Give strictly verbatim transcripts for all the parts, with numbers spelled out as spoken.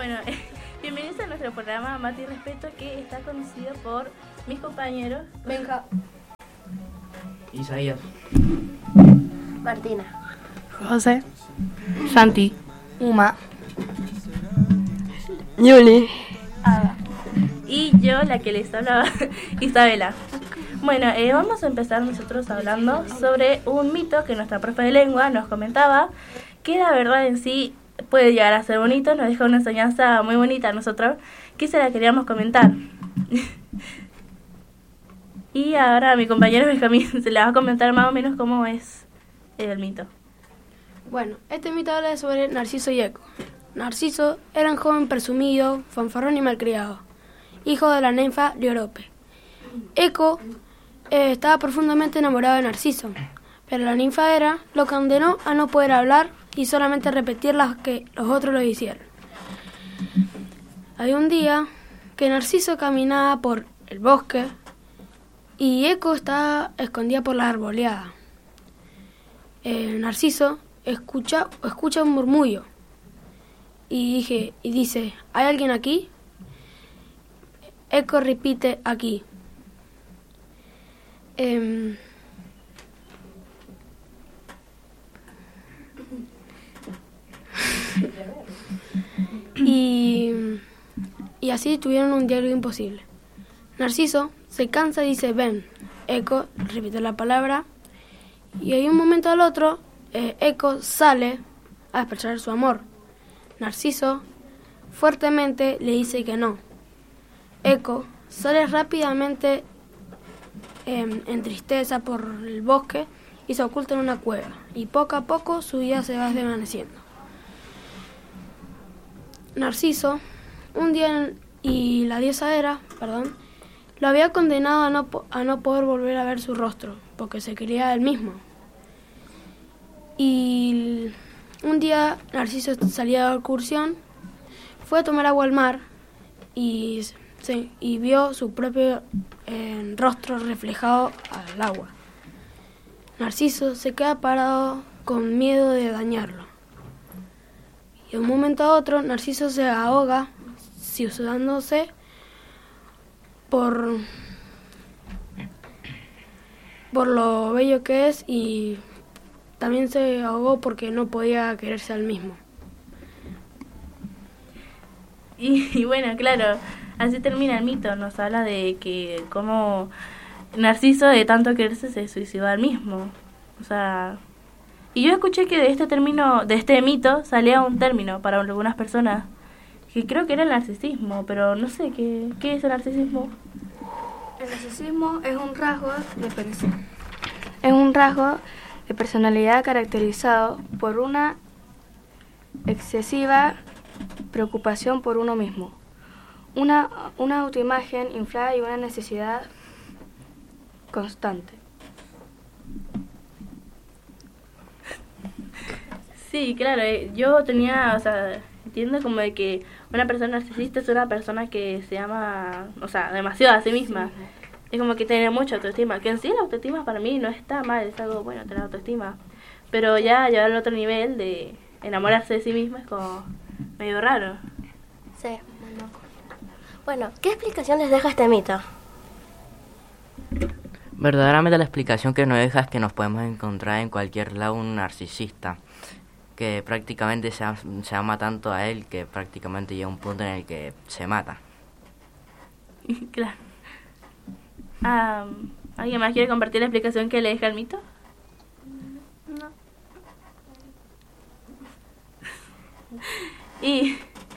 Bueno, bienvenidos a nuestro programa Mate y Respeto, que está conducido por mis compañeros Benja, Isaías, Martina, José, Santi, Uma, Yuli, Ada y yo, la que les hablaba, Isabela. Bueno, eh, vamos a empezar nosotros hablando sobre un mito que nuestra profe de lengua nos comentaba, que la verdad en sí puede llegar a ser bonito, nos deja una enseñanza muy bonita a nosotros, que se la queríamos comentar. Y ahora mi compañero Benjamín se le va a comentar más o menos cómo es el mito. Bueno, este mito habla sobre Narciso y Eco. Narciso era un joven presumido, fanfarrón y malcriado, hijo de la ninfa Liorópe. Eco eh, estaba profundamente enamorado de Narciso, pero la ninfa Hera lo condenó a no poder hablar y solamente repetir las que los otros lo hicieron. Había un día que Narciso caminaba por el bosque y Eco estaba escondida por la arboleada. Eh, Narciso escucha, escucha un murmullo y, dije, y dice, ¿hay alguien aquí? Eco repite, aquí. Eh, y, y así tuvieron un diálogo imposible. Narciso se cansa y dice, ven. Eco repite la palabra y de un momento al otro eh, Eco sale a expresar su amor. Narciso fuertemente le dice que no. Eco sale rápidamente eh, en tristeza por el bosque y se oculta en una cueva, y poco a poco su vida se va desvaneciendo. Narciso, un día, y la diosa Hera, perdón, lo había condenado a no, a no poder volver a ver su rostro, porque se quería él mismo. Y un día Narciso salía de excursión, fue a tomar agua al mar y, se, y vio su propio eh, rostro reflejado al agua. Narciso se queda parado con miedo de dañarlo. Y de un momento a otro Narciso se ahoga, sudándose por, por lo bello que es, y también se ahogó porque no podía quererse al mismo. Y, y bueno, claro, así termina el mito, nos habla de que cómo Narciso de tanto quererse se suicidó al mismo. O sea, y yo escuché que de este término, de este mito salía un término para algunas personas, que creo que era el narcisismo, pero no sé qué, qué es el narcisismo. El narcisismo es un rasgo de perso- es un rasgo de personalidad caracterizado por una excesiva preocupación por uno mismo, una, una autoimagen inflada y una necesidad constante. Sí, claro, eh, yo tenía, o sea, entiendo como de que una persona narcisista es una persona que se llama, o sea, demasiado a sí misma. Sí. Es como que tiene mucha autoestima, que en sí la autoestima para mí no está mal, es algo bueno tener autoestima, pero ya llevar al otro nivel de enamorarse de sí misma es como medio raro. Sí, muy loco. Bueno, ¿qué explicación les deja este mito? verdaderamente la explicación que nos deja es que nos podemos encontrar en cualquier lado un narcisista que prácticamente se, se ama tanto a él que prácticamente llega a un punto en el que se mata. Claro. Um, ¿Alguien más quiere compartir la explicación que le deja el mito? No. Y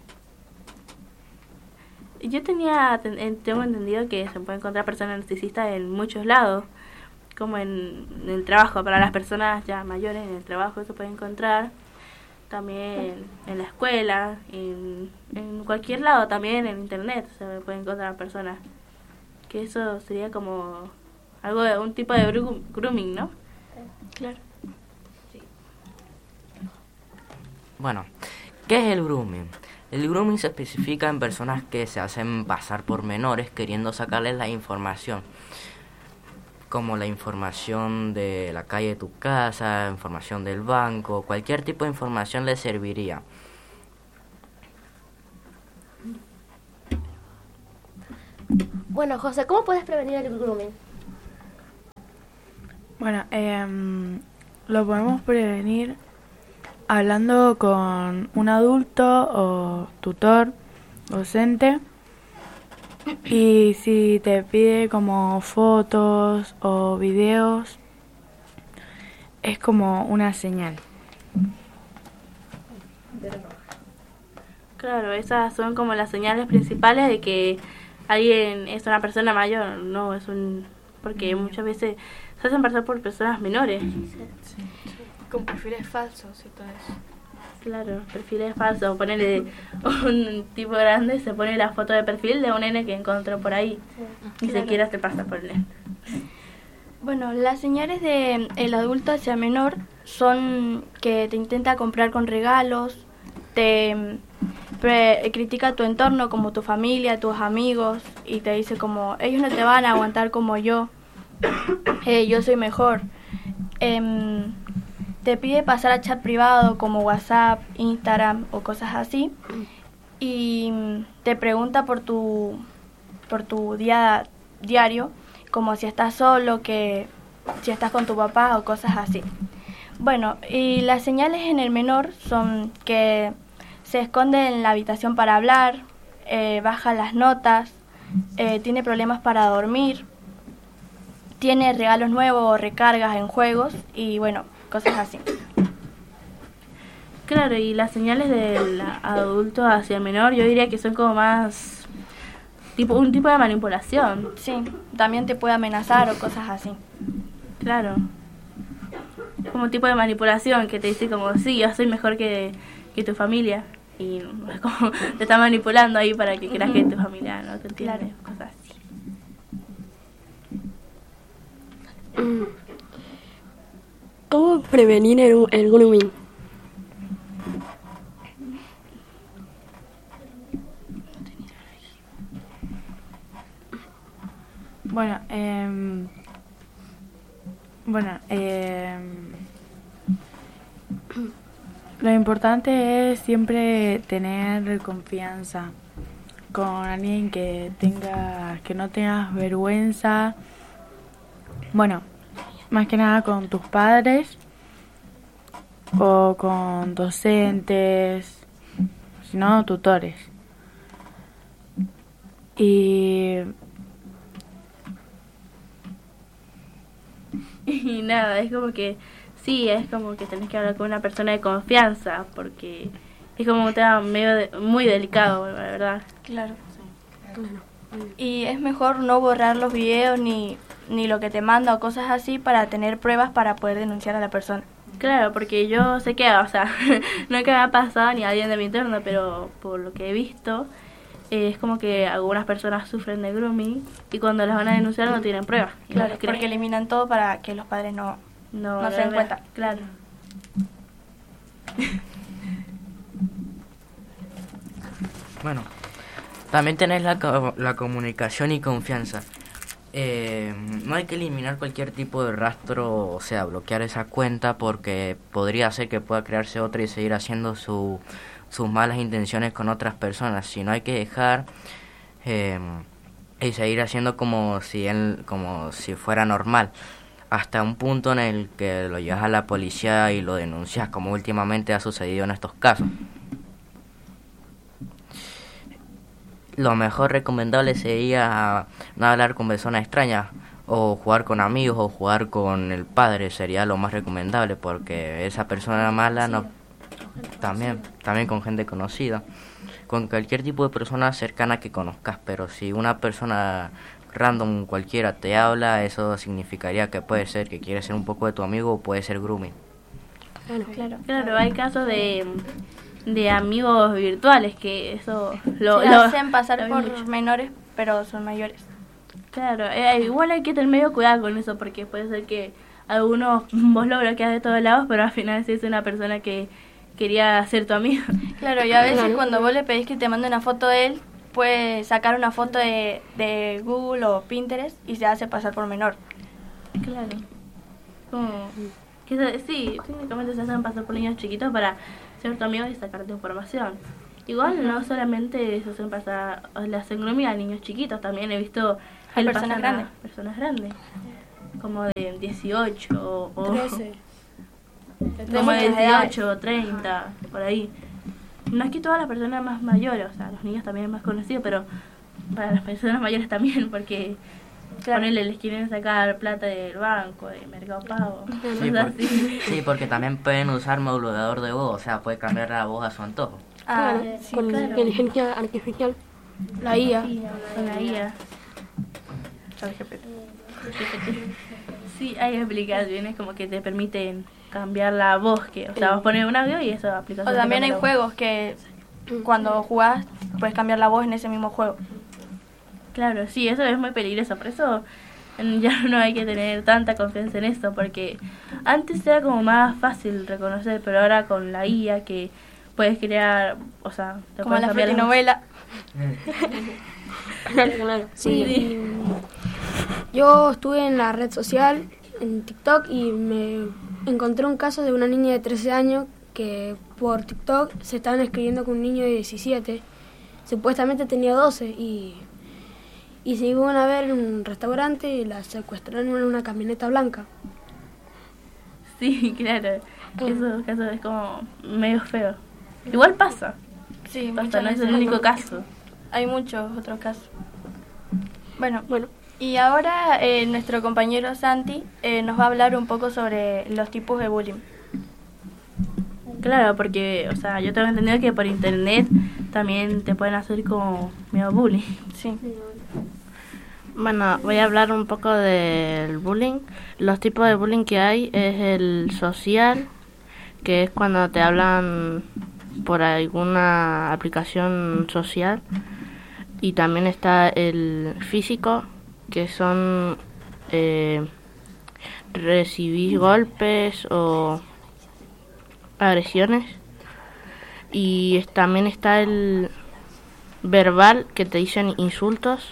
yo tenía tengo entendido que se puede encontrar personas narcisistas en muchos lados, como en, en el trabajo, para las personas ya mayores en el trabajo se puede encontrar, también en la escuela, en, en cualquier lado, también en internet se pueden encontrar personas, que eso sería como algo de un tipo de grooming, ¿no? Claro. Sí. Bueno, ¿qué es el grooming? El grooming se especifica en personas que se hacen pasar por menores queriendo sacarles la información, como la información de la calle de tu casa, información del banco, cualquier tipo de información les serviría. Bueno, José, ¿cómo puedes prevenir el grooming? Bueno, eh, lo podemos prevenir hablando con un adulto o tutor, docente, y si te pide como fotos o videos, es como una señal. Claro, esas son como las señales principales de que alguien es una persona mayor, no es un... porque muchas veces se hacen pasar por personas menores. Sí. Con perfiles falsos y todo eso. Claro, perfiles falsos. Ponerle un tipo grande, se pone la foto de perfil de un nene que encontró por ahí. Ni Claro. siquiera se pasa por el nene. Bueno, las señales de el adulto hacia menor son que te intenta comprar con regalos, te pre- critica tu entorno como tu familia, tus amigos y te dice como ellos no te van a aguantar como yo, eh, yo soy mejor. Em, te pide pasar a chat privado como WhatsApp, Instagram o cosas así y mm, te pregunta por tu por tu día diario, como si estás solo, que si estás con tu papá o cosas así. Bueno, y las señales en el menor son que se esconde en la habitación para hablar, eh, baja las notas, eh, tiene problemas para dormir, tiene regalos nuevos o recargas en juegos y bueno, cosas así. Claro, y las señales del adulto hacia el menor yo diría que son como más... tipo un tipo de manipulación. Sí, también te puede amenazar o cosas así. Claro. Como un tipo de manipulación que te dice como, sí, yo soy mejor que, que tu familia. Y es como te está manipulando ahí para que creas que es tu familia, ¿no? ¿Te entiendes? Cosas así. ¿Cómo prevenir el, el grooming? Bueno, eh, bueno, eh, lo importante es siempre tener confianza con alguien que tenga, que no tengas vergüenza. Bueno, más que nada con tus padres o con docentes, si no, tutores. Y Y nada, es como que, sí, es como que tenés que hablar con una persona de confianza, porque es como un tema medio de- muy delicado, la verdad. Claro. Y es mejor no borrar los videos ni, ni lo que te manda o cosas así para tener pruebas para poder denunciar a la persona. Claro, porque yo sé que, o sea, nunca me ha pasado ni a alguien de mi entorno, pero por lo que he visto, eh, es como que algunas personas sufren de grooming y cuando las van a denunciar no tienen pruebas. y no Claro, les creen. porque eliminan todo para que los padres no, no, no se den lo cuenta. vean. Claro. Bueno, también tenés la, co- la comunicación y confianza. Eh, no hay que eliminar cualquier tipo de rastro, o sea, bloquear esa cuenta porque podría ser que pueda crearse otra y seguir haciendo su, sus malas intenciones con otras personas. Sino hay que dejar eh, y seguir haciendo como si él, como si fuera normal, hasta un punto en el que lo llevas a la policía y lo denuncias, como últimamente ha sucedido en estos casos. Lo mejor recomendable sería no hablar con personas extrañas o jugar con amigos o jugar con el padre, sería lo más recomendable, porque esa persona mala no también también con gente conocida, con cualquier tipo de persona cercana que conozcas, pero si una persona random cualquiera te habla, eso significaría que puede ser que quiere ser un poco de tu amigo o puede ser grooming. Claro, claro, hay casos de, de amigos virtuales que eso lo, Se lo hacen pasar lo vi por mucho. menores, pero son mayores. Claro, eh, igual hay que tener medio cuidado con eso porque puede ser que algunos vos lo bloqueas de todos lados, pero al final sí es una persona que quería ser tu amigo. Claro, y a veces cuando vos le pedís que te mande una foto de él, puede sacar una foto de, de Google o Pinterest y se hace pasar por menor. Claro. Como que se- sí, técnicamente se hacen pasar por niños chiquitos para ser tu amigo y sacarte información. Igual no solamente se hacen pasar, le hacen grooming a niños chiquitos, también he visto A que le personas pasan grandes. a personas grandes, como de dieciocho o trece. como de muchas edades. dieciocho, treinta, por ahí. No es que todas las personas más mayores, o sea, los niños también es más conocido, pero para las personas mayores también, porque Claro. ponele, les quieren sacar plata del banco, de Mercado Pago, Sí, cosas porque, así. sí, porque también pueden usar modulador de voz, o sea, puede cambiar la voz a su antojo. Ah, Claro, sí, con claro. inteligencia artificial. La I A. Con la I A. Sí, hay aplicaciones como que te permiten cambiar la voz, que, o sea, vos pones un audio y esa aplicación. o te también cambia hay la voz. juegos que cuando jugás puedes cambiar la voz en ese mismo juego. Claro, sí, eso es muy peligroso, por eso mm, ya no hay que tener tanta confianza en esto, porque antes era como más fácil reconocer, pero ahora con la I A que puedes crear, o sea, te Como puedes la cambiar la voz. novela. Claro, claro. Sí. Yo estuve en la red social, en TikTok, y me encontré un caso de una niña de trece años que por TikTok se estaban escribiendo con un niño de diecisiete. Supuestamente tenía doce y, y se iban a ver en un restaurante y la secuestraron en una camioneta blanca. Sí, claro, esos casos es como medio feo. Igual pasa, Sí, pasa, muchas no es veces. el único caso. Hay muchos otros casos. Bueno, Bueno, y ahora eh, nuestro compañero Santi eh, nos va a hablar un poco sobre los tipos de bullying. Claro, porque, o sea, yo tengo entendido que por internet también te pueden hacer como medio bullying. Sí. Bueno, voy a hablar un poco del bullying. Los tipos de bullying que hay es el social, que es cuando te hablan por alguna aplicación social. Y también está el físico, que son eh, recibir golpes o agresiones. Y es- también está el verbal, que te dicen insultos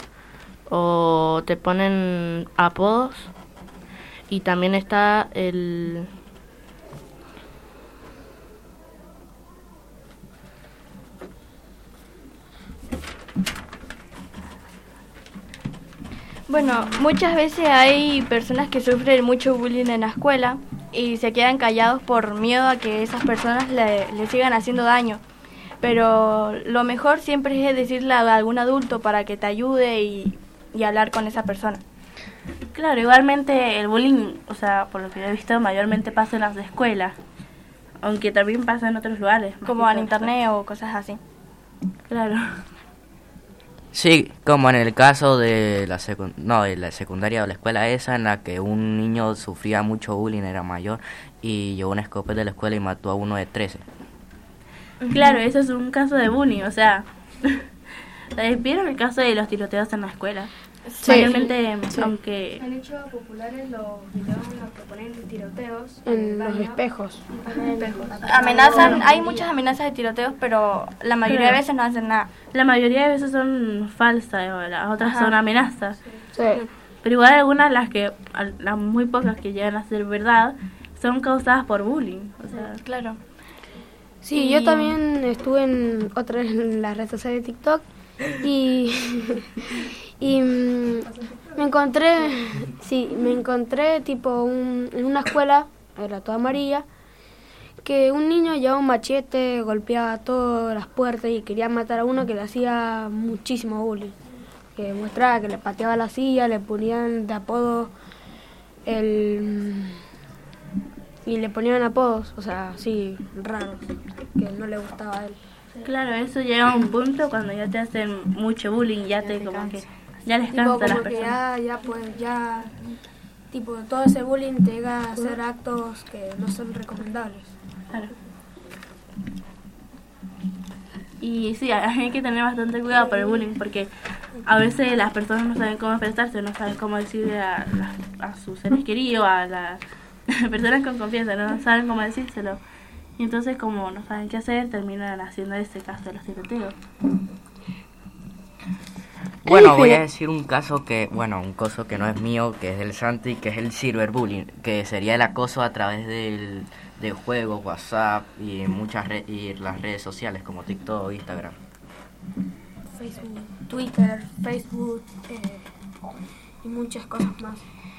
o te ponen apodos. Y también está el Bueno, muchas veces hay personas que sufren mucho bullying en la escuela y se quedan callados por miedo a que esas personas le, le sigan haciendo daño. Pero lo mejor siempre es decirle a algún adulto para que te ayude y, y hablar con esa persona. Claro, igualmente el bullying, o sea, por lo que he visto, mayormente pasa en las escuelas, aunque también pasa en otros lugares. más Como que en todo. internet o cosas así. Claro. Sí, como en el caso de la, secu- no, de la secundaria o la escuela esa, en la que un niño sufría mucho bullying, era mayor, y llevó una escopeta de la escuela y mató a uno de trece. Claro, eso es un caso de bullying, o sea, ¿vieron el caso de los tiroteos en la escuela? Sí. Mayormente, aunque... Han hecho populares los videos en los que ponen tiroteos En los espejos. Amenazan, hay muchas amenazas de tiroteos, pero la mayoría de Claro. veces no hacen nada. La mayoría de veces son falsas, o las otras Ajá. son amenazas. Sí. Pero igual algunas, las que, al- las muy pocas que llegan a ser verdad, son causadas por bullying. O sea, Claro. Sí, yo también estuve en otra vez en la red social de TikTok y, y mm, me encontré, sí, me encontré tipo un- en una escuela, era toda amarilla, que un niño llevaba un machete, golpeaba todas las puertas y quería matar a uno que le hacía muchísimo bullying. Que mostraba que le pateaba la silla, le ponían de apodo el... Y le ponían apodos, o sea, así, raros, que no le gustaba a él. claro, eso llega a un punto cuando ya te hacen mucho bullying, ya te como que ya les Tipo, cansa a las como que personas. ya, ya, pues, ya, tipo, todo ese bullying te llega a hacer actos que no son recomendables. Claro. Y sí, hay que tener bastante cuidado por el bullying, porque a veces las personas no saben cómo expresarse, no saben cómo decirle a, a, a sus seres queridos, a las personas con confianza, no saben cómo decírselo. Y entonces, como no saben qué hacer, terminan haciendo ese caso de los tiroteos. Bueno, voy a decir un caso que, bueno, un caso que no es mío, que es del Santi, que es el cyberbullying, que sería el acoso a través del, de juegos, WhatsApp y muchas re- y las redes sociales como TikTok, Instagram. Facebook, Twitter, Facebook eh, y muchas cosas más.